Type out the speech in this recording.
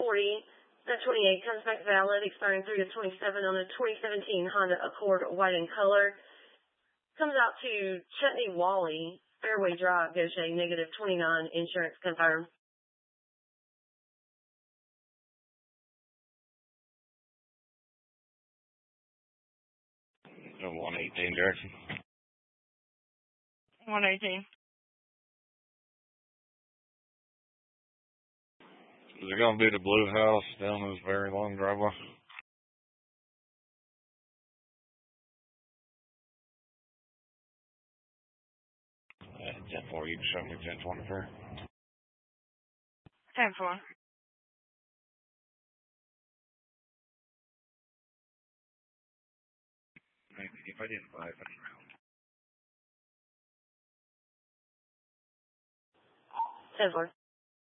that 28 comes back valid, expiring 3/27 on a 2017 Honda Accord white in color. Comes out to Chutney Wally, Fairway Drive, Gaucher, -29, insurance confirmed. 118 Jackson. 118. Is it going to be the blue house down this very long driveway? 10-4, you can show me 10-24. 10-4. If I didn't buy it around. 10-4.